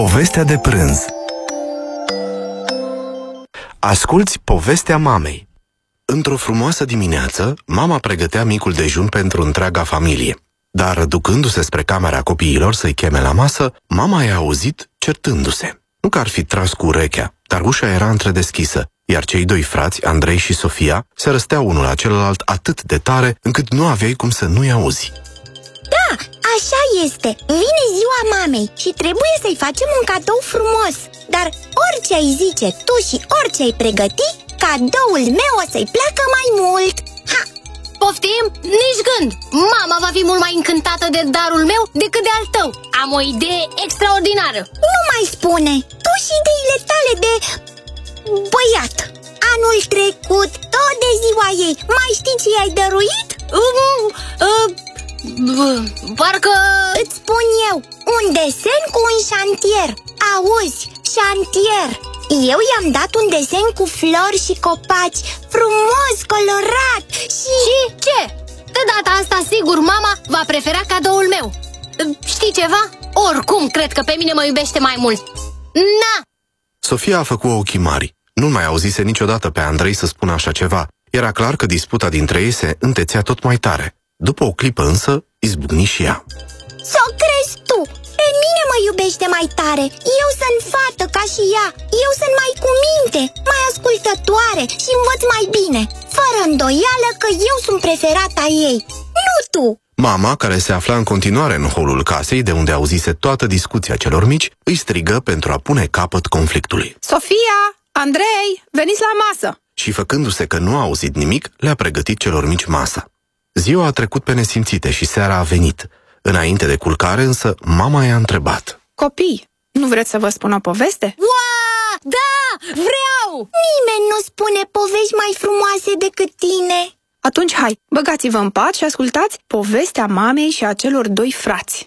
Povestea de prânz. Asculți povestea mamei. Într-o frumoasă dimineață, mama pregătea micul dejun pentru întreaga familie. Dar, ducându-se spre camera copiilor să-i cheme la masă, mama i-a auzit certându-se. Nu că ar fi tras cu urechea, dar ușa era întredeschisă, iar cei doi frați, Andrei și Sofia, se răsteau unul la celălalt atât de tare încât nu aveai cum să nu-i auzi. Da, așa este. Vine ziua mamei și trebuie să-i facem un cadou frumos. Dar orice ai zice tu și orice ai pregăti, cadoul meu o să-i placă mai mult. Ha! Poftim? Nici gând! Mama va fi mult mai încântată de darul meu decât de al tău. Am o idee extraordinară. Nu mai spune! Tu și ideile tale de băiat. Anul trecut, tot de ziua ei, mai știi ce i-ai dăruit? Parcă... Îți spun eu, un desen cu un șantier. Auzi, șantier. Eu i-am dat un desen cu flori și copaci, frumos, colorat și... Și ce? De data asta, sigur, mama va prefera cadoul meu. Știi ceva? Oricum, cred că pe mine mă iubește mai mult. Na! Sofia a făcut ochii mari. Nu mai auzise niciodată pe Andrei să spună așa ceva. Era clar că disputa dintre ei se întețea tot mai tare. După o clipă însă, izbucni și ea. S-o crezi tu! Pe mine mă iubește mai tare. Eu sunt fată ca și ea. Eu sunt mai cu minte, mai ascultătoare și învăț mai bine. Fără îndoială că eu sunt preferata ei, nu tu! Mama, care se afla în continuare în holul casei, de unde auzise toată discuția celor mici, îi strigă pentru a pune capăt conflictului. Sofia! Andrei! Veniți la masă! Și făcându-se că nu a auzit nimic, le-a pregătit celor mici masa. Ziua a trecut pe nesimțite și seara a venit. Înainte de culcare, însă, mama i-a întrebat. Copii, nu vreți să vă spun o poveste? Ua! Da! Vreau! Nimeni nu spune povești mai frumoase decât tine. Atunci hai, băgați-vă în pat și ascultați povestea mamei și a celor doi frați.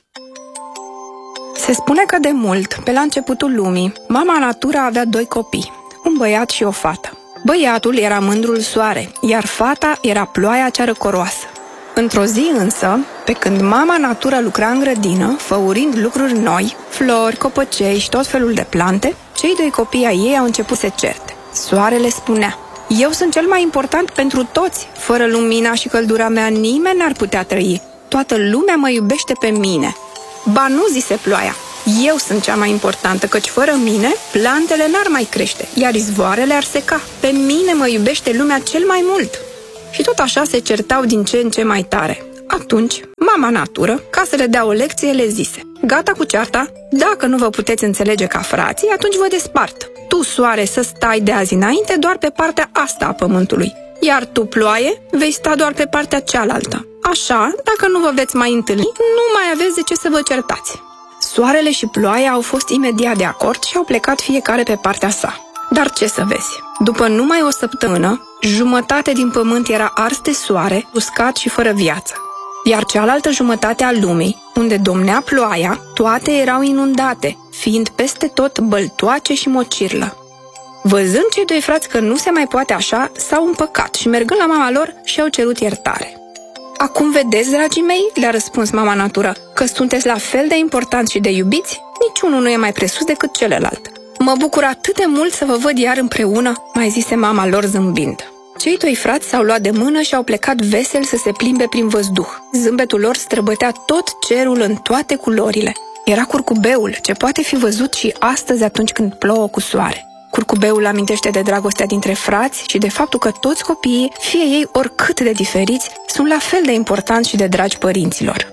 Se spune că de mult, pe la începutul lumii, mama natura avea doi copii, un băiat și o fată. Băiatul era mândrul soare, iar fata era ploaia cea răcoroasă. Într-o zi însă, pe când mama natură lucra în grădină, făurind lucruri noi, flori, copăcei și tot felul de plante, cei doi copii ai ei au început să certe. Soarele spunea: eu sunt cel mai important pentru toți, fără lumina și căldura mea nimeni n-ar putea trăi. Toată lumea mă iubește pe mine. Ba nu, zise ploaia, eu sunt cea mai importantă, căci fără mine plantele n-ar mai crește, iar izvoarele ar seca. Pe mine mă iubește lumea cel mai mult. Și tot așa se certau din ce în ce mai tare. Atunci, mama natură, ca să le dea o lecție, le zise: gata cu cearta, dacă nu vă puteți înțelege ca frații, atunci vă despart. Tu, soare, să stai de azi înainte doar pe partea asta a pământului, iar tu, ploaie, vei sta doar pe partea cealaltă. Așa, dacă nu vă veți mai întâlni, nu mai aveți de ce să vă certați. Soarele și ploaia au fost imediat de acord și au plecat fiecare pe partea sa. Dar ce să vezi, după numai o săptămână, jumătate din pământ era ars de soare, uscat și fără viață. Iar cealaltă jumătate a lumii, unde domnea ploaia, toate erau inundate, fiind peste tot băltoace și mocirlă. Văzând cei doi frați că nu se mai poate așa, s-au împăcat și mergând la mama lor și-au cerut iertare. Acum vedeți, dragii mei, le-a răspuns mama natură, că sunteți la fel de importanți și de iubiți, niciunul nu e mai presus decât celălalt. Mă bucur atât de mult să vă văd iar împreună, mai zise mama lor zâmbind. Cei doi frați s-au luat de mână și au plecat vesel să se plimbe prin văzduh. Zâmbetul lor străbătea tot cerul în toate culorile. Era curcubeul, ce poate fi văzut și astăzi atunci când plouă cu soare. Curcubeul amintește de dragostea dintre frați și de faptul că toți copiii, fie ei oricât de diferiți, sunt la fel de importanți și de dragi părinților.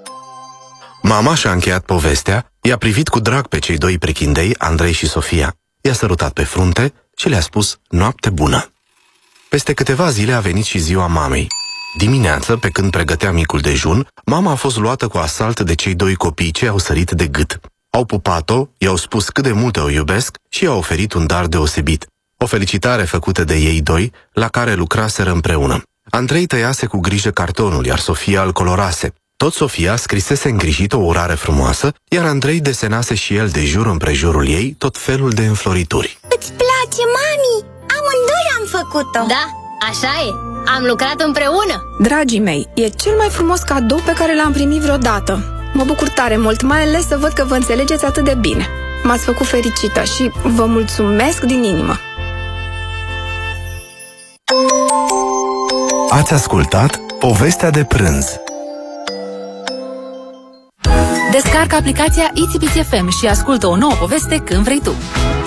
Mama și-a încheiat povestea, i-a privit cu drag pe cei doi prechindei, Andrei și Sofia, i-a sărutat pe frunte și le-a spus noapte bună. Peste câteva zile a venit și ziua mamei. Dimineață, pe când pregătea micul dejun, mama a fost luată cu asalt de cei doi copii ce au sărit de gât. Au pupat-o, i-au spus cât de mult o iubesc și i-au oferit un dar deosebit. O felicitare făcută de ei doi, la care lucraseră împreună. Andrei tăiase cu grijă cartonul, iar Sofia îl colorase. Tot Sofia scrisese îngrijit o urare frumoasă, iar Andrei desenase și el de jur împrejurul ei tot felul de înflorituri. Îți place, mami? Amândoi am făcut-o. Da, așa e. Am lucrat împreună. Dragii mei, e cel mai frumos cadou pe care l-am primit vreodată. Mă bucur tare mult, mai ales să văd că vă înțelegeți atât de bine. m-ați făcut fericită și vă mulțumesc din inimă. Ați ascultat Povestea de prânz. Descarcă aplicația Itsy Bitsy FM și ascultă o nouă poveste când vrei tu.